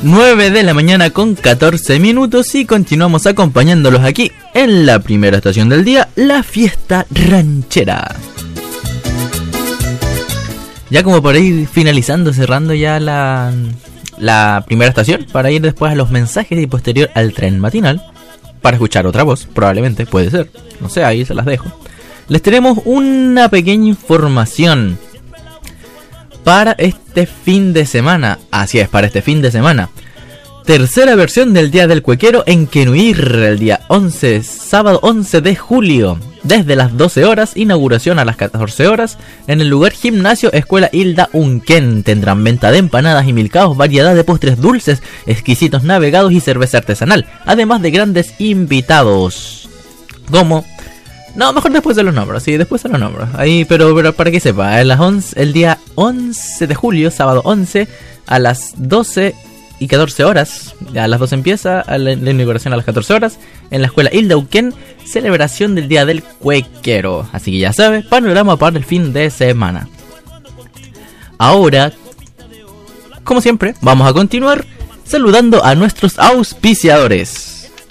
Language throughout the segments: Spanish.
9 de la mañana con 14 minutos y continuamos acompañándolos aquí en la primera estación del día, la fiesta ranchera. Ya como por ir finalizando, cerrando ya la primera estación, para ir después a los mensajes y posterior al tren matinal, para escuchar otra voz, probablemente, puede ser, no sé, ahí se las dejo. Les tenemos una pequeña información para este fin de semana. Así es, para este fin de semana. Tercera versión del Día del Cuequero en Quenuir, el día 11, sábado 11 de julio. Desde las 12 horas, inauguración a las 14 horas, en el lugar Gimnasio Escuela Hilda Unquén. Tendrán venta de empanadas y milcaos, variedad de postres dulces, exquisitos navegados y cerveza artesanal, además de grandes invitados. ¿Cómo? No, mejor después de los nombres, sí, después de los nombres. Ahí, pero para que sepa, el día 11 de julio, sábado 11, a las 12 y 14 horas, a las 12 empieza la inauguración a las 14 horas, en la escuela Hilda Unquén, celebración del Día del Cuequero. Así que ya sabe, panorama para el fin de semana. Ahora, como siempre, vamos a continuar saludando a nuestros auspiciadores.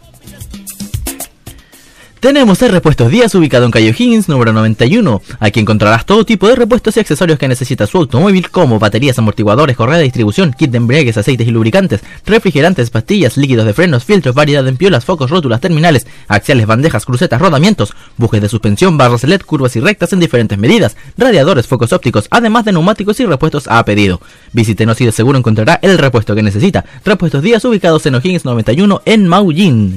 Tenemos el Repuestos Díaz, ubicado en calle O'Higgins, número 91. Aquí encontrarás todo tipo de repuestos y accesorios que necesita su automóvil, como baterías, amortiguadores, correa de distribución, kit de embriagues, aceites y lubricantes, refrigerantes, pastillas, líquidos de frenos, filtros, variedad de empiolas, focos, rótulas, terminales, axiales, bandejas, crucetas, rodamientos, bujes de suspensión, barras LED, curvas y rectas en diferentes medidas, radiadores, focos ópticos, además de neumáticos y repuestos a pedido. Visítenos y de seguro encontrará el repuesto que necesita. Repuestos Díaz, ubicados en O'Higgins 91 en Maullín.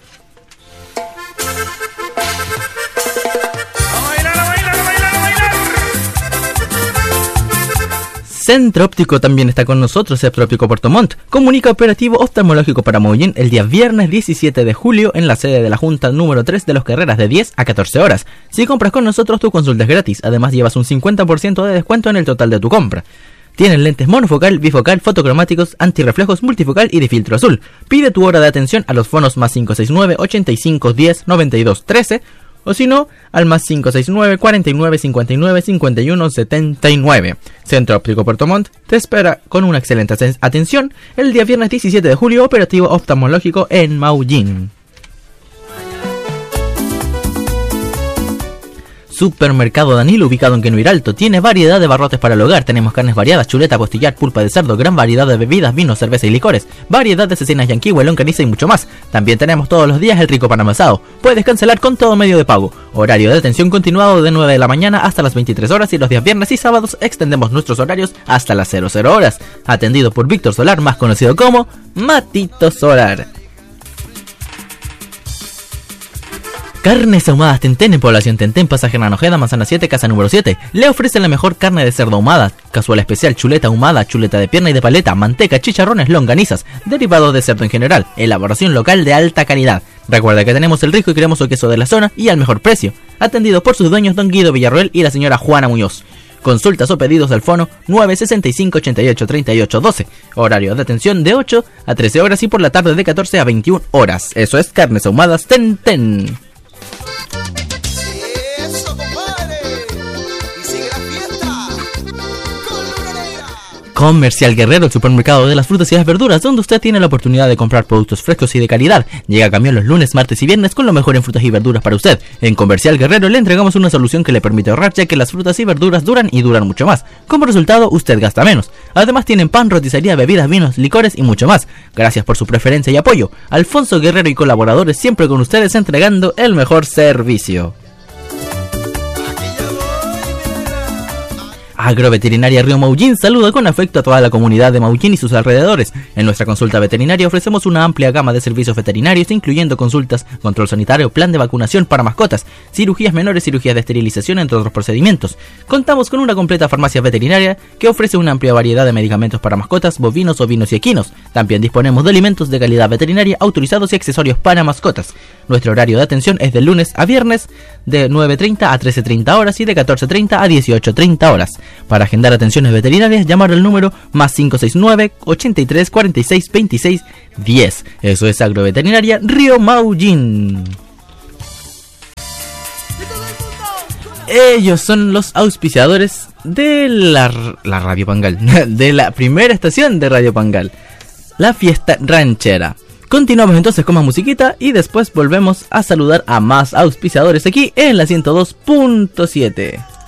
Centro Óptico también está con nosotros, Centro Óptico Puerto Montt. Comunica operativo oftalmológico para Maullín el día viernes 17 de julio en la sede de la Junta número 3 de Los Carreras de 10 a 14 horas. Si compras con nosotros, tu consulta es gratis. Además, llevas un 50% de descuento en el total de tu compra. Tienen lentes monofocal, bifocal, fotocromáticos, antirreflejos, multifocal y de filtro azul. Pide tu hora de atención a los fonos más 569 85 10 92 13 o si no, al más 569 49 59 51 79. Centro Óptico Puerto Montt te espera con una excelente atención el día viernes 17 de julio, operativo oftalmológico en Maullín. Supermercado Danilo, ubicado en Quenuir Alto, tiene variedad de barrotes para el hogar. Tenemos carnes variadas, chuleta, costillar, pulpa de cerdo, gran variedad de bebidas, vinos, cerveza y licores, variedad de cecinas yanqui, longaniza y mucho más. También tenemos todos los días el rico pan amasado. Puedes cancelar con todo medio de pago. Horario de atención continuado de 9 de la mañana hasta las 23 horas y los días viernes y sábados extendemos nuestros horarios hasta las 00 horas. Atendido por Víctor Solar, más conocido como Matito Solar. Carnes ahumadas Tentén en Población Tentén, pasaje Hernán Ojeda, Manzana 7, casa número 7. Le ofrecen la mejor carne de cerdo ahumada, cazuela especial, chuleta ahumada, chuleta de pierna y de paleta, manteca, chicharrones, longanizas, derivados de cerdo en general, elaboración local de alta calidad. Recuerda que tenemos el rico y cremoso queso de la zona y al mejor precio. Atendido por sus dueños Don Guido Villarroel y la señora Juana Muñoz. Consultas o pedidos al fono 965 88 38 12. Horario de atención de 8 a 13 horas y por la tarde de 14 a 21 horas. Eso es Carnes Ahumadas Tentén. Comercial Guerrero, el supermercado de las frutas y las verduras, donde usted tiene la oportunidad de comprar productos frescos y de calidad. Llega a camión los lunes, martes y viernes con lo mejor en frutas y verduras para usted. En Comercial Guerrero le entregamos una solución que le permite ahorrar, ya que las frutas y verduras duran y duran mucho más. Como resultado, usted gasta menos. Además tienen pan, roticería, bebidas, vinos, licores y mucho más. Gracias por su preferencia y apoyo. Alfonso Guerrero y colaboradores siempre con ustedes entregando el mejor servicio. Agroveterinaria Río Maullín saluda con afecto a toda la comunidad de Maullín y sus alrededores. En nuestra consulta veterinaria ofrecemos una amplia gama de servicios veterinarios, incluyendo consultas, control sanitario, plan de vacunación para mascotas, cirugías menores, cirugías de esterilización, entre otros procedimientos. Contamos con una completa farmacia veterinaria que ofrece una amplia variedad de medicamentos para mascotas, bovinos, ovinos y equinos. También disponemos de alimentos de calidad veterinaria autorizados y accesorios para mascotas. Nuestro horario de atención es de lunes a viernes de 9:30 a 13:30 horas y de 14:30 a 18:30 horas. Para agendar atenciones veterinarias, llamar al número más 569 83 46 26 10. Eso es Agroveterinaria Río Maullín. Ellos son los auspiciadores de la Radio Pangal, de la primera estación de Radio Pangal. la fiesta ranchera. Continuamos entonces con más musiquita y después volvemos a saludar a más auspiciadores aquí en la 102.7.